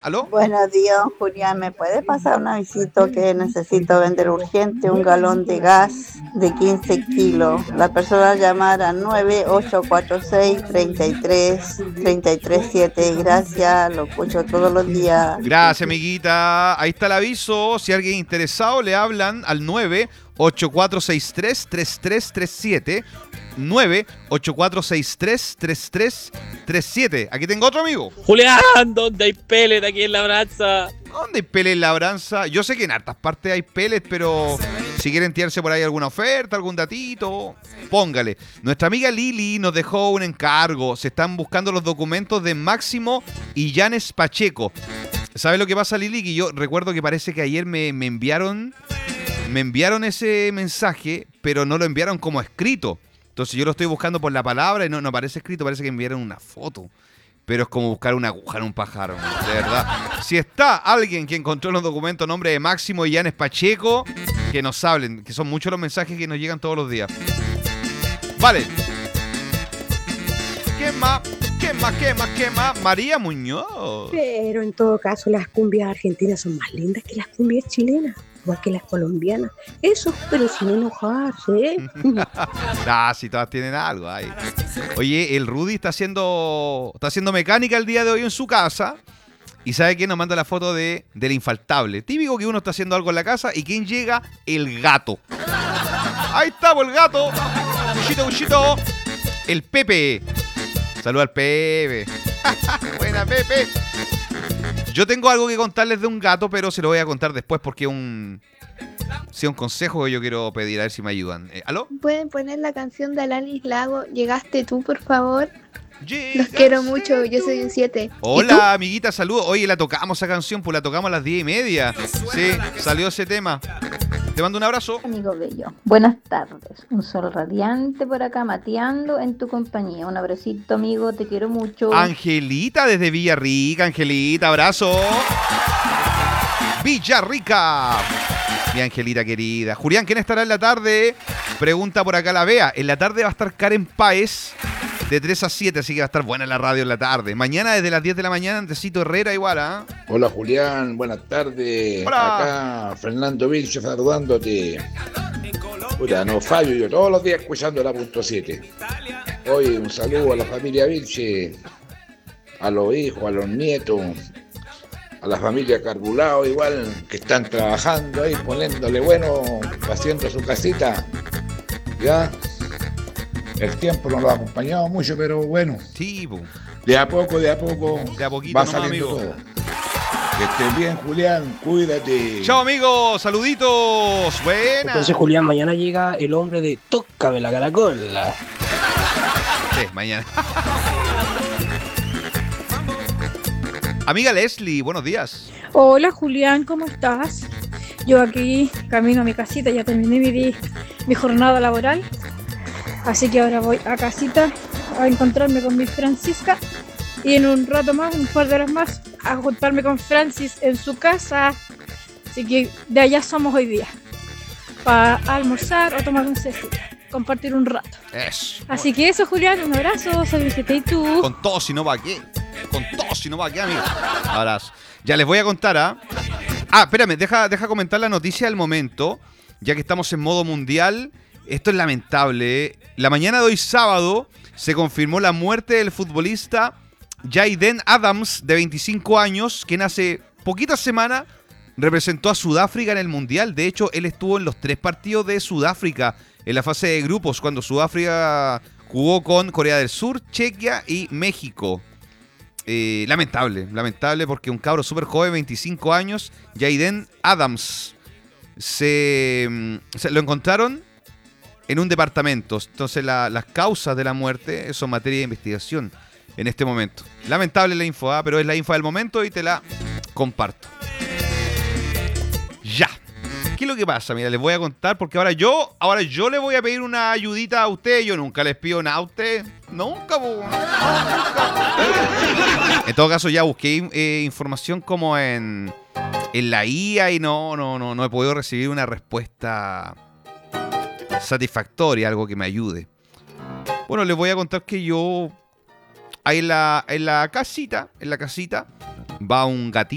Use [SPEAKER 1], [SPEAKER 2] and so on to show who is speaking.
[SPEAKER 1] ¿Aló?
[SPEAKER 2] Buenos días, Julián. ¿Me puede pasar un avisito que necesito vender urgente un galón de gas de 15 kilos? La persona llamar a 9846-33-337. Gracias, lo escucho todos los días.
[SPEAKER 1] Gracias, amiguita. Ahí está el aviso. Si alguien interesado, le hablan al 984633337. 984633337. Aquí tengo otro amigo.
[SPEAKER 3] Julián, ¿dónde hay pellet aquí en Labranza?
[SPEAKER 1] ¿Dónde hay pellets en Labranza? Yo sé que en hartas partes hay pellets, pero si quieren tirarse por ahí alguna oferta, algún datito, póngale. Nuestra amiga Lili nos dejó un encargo. Se están buscando los documentos de Máximo y Yanes Pacheco. ¿Sabes lo que pasa, Lili? Que yo recuerdo que parece que ayer me enviaron ese mensaje, pero no lo enviaron como escrito. Entonces yo lo estoy buscando por la palabra y no aparece escrito, parece que enviaron una foto. Pero es como buscar una aguja en un pájaro, de verdad. Si está alguien que encontró los documentos a nombre de Máximo y Yanes Pacheco, que nos hablen, que son muchos los mensajes que nos llegan todos los días. Vale. ¿Qué más? María Muñoz.
[SPEAKER 4] Pero en todo caso, las cumbias argentinas son más lindas que las cumbias chilenas, igual que las colombianas. Eso, pero sin enojarse, ¿eh?
[SPEAKER 1] Si todas tienen algo ahí. Oye, el Rudy está haciendo mecánica el día de hoy en su casa. ¿Y sabe quién nos manda la foto del infaltable? Típico que uno está haciendo algo en la casa y ¿quién llega? El gato. Ahí está, el gato. Cuchito. El Pepe. Saluda al Pepe. Buena, Pepe. Yo tengo algo que contarles de un gato, pero se lo voy a contar después porque es un consejo que yo quiero pedir, a ver si me ayudan. ¿Aló?
[SPEAKER 5] ¿Pueden poner la canción de Alanis Lago, Llegaste tú, por favor? Los quiero mucho, yo soy un 7.
[SPEAKER 1] Hola, amiguita, saludos. Oye, la tocamos esa canción, pues la tocamos a las 10:30. Sí, salió ese tema. Te mando un abrazo.
[SPEAKER 6] Amigo bello, buenas tardes. Un sol radiante por acá mateando en tu compañía. Un abracito, amigo, te quiero mucho.
[SPEAKER 1] Angelita desde Villarrica. Angelita, abrazo. Villarrica. Mi Angelita querida. Julián, ¿quién estará en la tarde? Pregunta por acá la Bea. En la tarde va a estar Karen Páez de 3 a 7, así que va a estar buena la radio en la tarde. Mañana desde las 10 de la mañana, Andresito Herrera igual, ¿ah?
[SPEAKER 7] Hola Julián, buenas tardes.
[SPEAKER 1] Hola.
[SPEAKER 7] Acá Fernando Vilche saludándote. Puta, no fallo yo todos los días escuchando la punto 7. Hoy un saludo a la familia Vilche, a los hijos, a los nietos, a la familia Carbulao igual, que están trabajando ahí, poniéndole bueno, haciendo su casita. ¿Ya? El tiempo no lo ha acompañado mucho, pero bueno.
[SPEAKER 1] Sí, po.
[SPEAKER 7] De a poco
[SPEAKER 1] De a poquito
[SPEAKER 7] va
[SPEAKER 1] nomás,
[SPEAKER 7] saliendo
[SPEAKER 1] amigo.
[SPEAKER 7] todo. Que estés bien, Julián, cuídate.
[SPEAKER 1] Chao, amigos, saluditos. Buena.
[SPEAKER 3] Entonces, Julián, mañana llega el hombre de Tócame la caracola.
[SPEAKER 1] Sí, mañana. Amiga Leslie, buenos días.
[SPEAKER 8] Hola Julián, ¿cómo estás? Yo aquí camino a mi casita, ya terminé mi jornada laboral. Así que ahora voy a casita a encontrarme con mi Francisca y en un rato más, un par de horas más, a juntarme con Francis en su casa. Así que de allá somos hoy día, para almorzar o tomar un cecito, compartir un rato.
[SPEAKER 1] Eso.
[SPEAKER 8] Así que eso, Julián, un abrazo, soy Vicente y tú.
[SPEAKER 1] Con todo, si no va qué. Con todo, si no va qué, amigo. Abrazo. Ya les voy a contar, ¿ah? Espérame, deja comentar la noticia del momento, ya que estamos en modo mundial. Esto es lamentable, ¿eh? La mañana de hoy sábado se confirmó la muerte del futbolista Jaden Adams, de 25 años, quien hace poquitas semanas representó a Sudáfrica en el Mundial. De hecho, él estuvo en los 3 partidos de Sudáfrica en la fase de grupos, cuando Sudáfrica jugó con Corea del Sur, Chequia y México. Lamentable porque un cabro súper joven, 25 años, Jaden Adams, se lo encontraron en un departamento. Entonces las causas de la muerte son materia de investigación en este momento. Lamentable la info, pero es la info del momento y te la comparto. Ya. ¿Qué es lo que pasa? Mira, les voy a contar porque ahora yo le voy a pedir una ayudita a ustedes. Yo nunca les pido nada a ustedes. Nunca. En todo caso, ya busqué información como en la IA y no he podido recibir una respuesta satisfactoria, algo que me ayude. Bueno, les voy a contar que yo ahí en la casita va un gatito.